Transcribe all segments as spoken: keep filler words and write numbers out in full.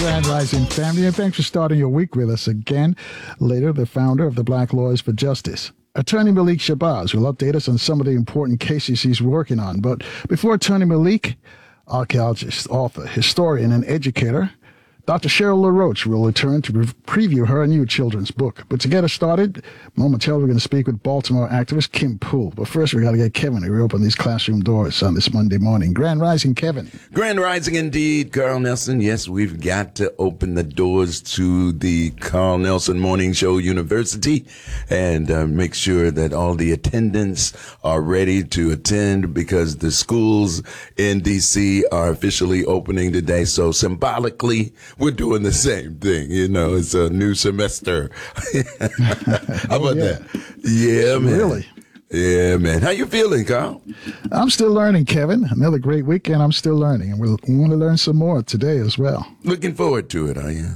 Grand Rising family, and thanks for starting your week with us again. Later, the founder of the Black Lawyers for Justice, Attorney Malik Shabazz, will update us on some of the important cases he's working on. But before Attorney Malik, archaeologist, author, historian, and educator, Doctor Cheryl LaRoche will return to pre- preview her new children's book. But to get us started, momentarily we're going to speak with Baltimore activist Kim Poole. But first, we got to get Kevin to reopen these classroom doors on this Monday morning. Grand Rising, Kevin. Grand Rising indeed, Carl Nelson. Yes, we've got to open the doors to the Carl Nelson Morning Show University and uh, make sure that all the attendants are ready to attend, because the schools in D C are officially opening today. So symbolically, we're doing the same thing. You know, it's a new semester. How about oh, yeah. that? Yeah, man. Really? Yeah, man. How you feeling, Carl? I'm still learning, Kevin. Another great weekend. I'm still learning, and we'll, we want to learn some more today as well. Looking forward to it, are you?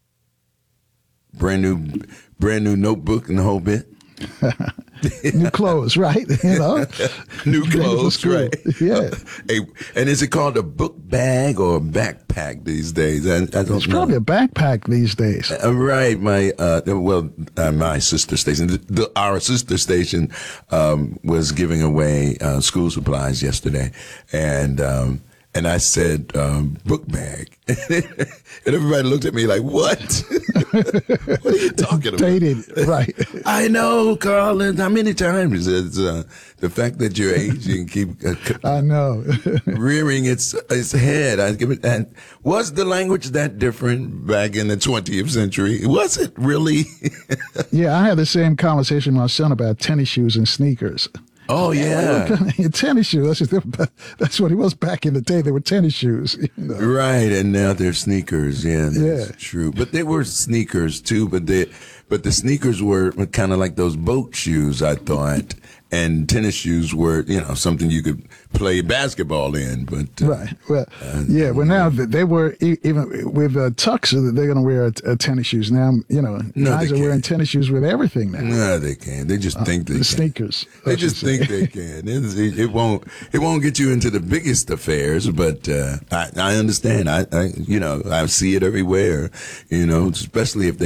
Brand new, brand new notebook and the whole bit. New clothes, right? You know, new clothes, right? Yeah. Hey, and is it called a book bag or a backpack these days? I, I don't it's know. probably a backpack these days. Uh, right, my uh, well, uh, my sister station, the, the, our sister station, um, was giving away uh, school supplies yesterday, and um, and I said um, book bag, and everybody looked at me like, "What? What are you talking about?" Dated, right? I know, Carl. And how many times is uh, the fact that you're aging keep uh, I know rearing its its head? I give it. And was the language that different back in the twentieth century? Was it really? Yeah, I had the same conversation with my son about tennis shoes and sneakers. Oh, yeah. Tennis shoes. That's, just, that's what it was back in the day. They were tennis shoes. You know? Right. And now they're sneakers. Yeah, that's yeah. true. But they were sneakers, too. But they, but the sneakers were kind of like those boat shoes, I thought. And tennis shoes were, you know, something you could play basketball in. But uh, right. Well, uh, yeah. Well, now they were even with uh, Tux, they're going to wear a, a tennis shoes now. You know, no, guys are can't. wearing tennis shoes with everything now. No, they can't. They just uh, think they the can. sneakers. They just think they can. It, it won't. It won't get you into the biggest affairs. But uh, I, I understand. I, I, you know, I see it everywhere. You know, especially if they